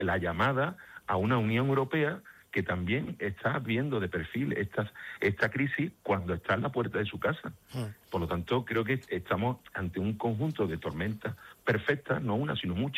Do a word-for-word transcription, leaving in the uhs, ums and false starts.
la llamada a una Unión Europea que también está viendo de perfil esta, esta crisis cuando está en la puerta de su casa. Por lo tanto, creo que estamos ante un conjunto de tormentas perfectas, no una, sino muchas,